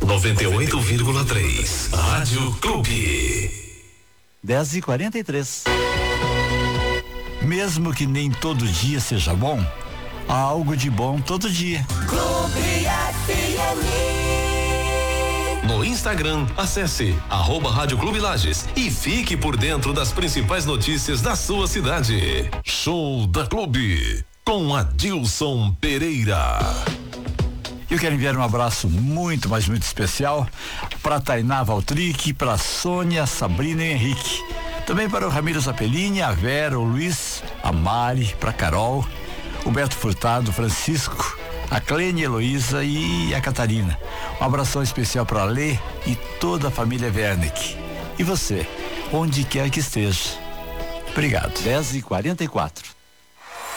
98,3. Rádio Clube. 10h43. Mesmo que nem todo dia seja bom, há algo de bom todo dia. Clube FM. No Instagram, acesse @Rádio Clube Lages e fique por dentro das principais notícias da sua cidade. Show da Clube, com Adilson Pereira. Eu quero enviar um abraço muito, mas muito especial para Tainá Valtric, para Sônia, Sabrina e Henrique. Também para o Ramiro Zapelini, a Vera, o Luiz, a Mari, para Carol, o Beto Furtado, Francisco, a Clênia, Heloísa e a Catarina. Um abração especial para a Lê e toda a família Wernick. E você, onde quer que esteja. Obrigado. 10h44.